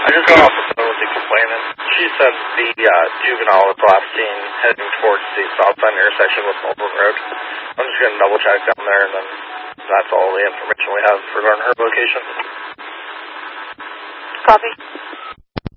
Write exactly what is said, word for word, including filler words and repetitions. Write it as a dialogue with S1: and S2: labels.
S1: I just got off the phone with the complainant. She said the uh, juvenile was last seen heading towards the southbound intersection with Melbourne Road. I'm just going to double check down there, and then that's all the information we have regarding her location.
S2: Copy.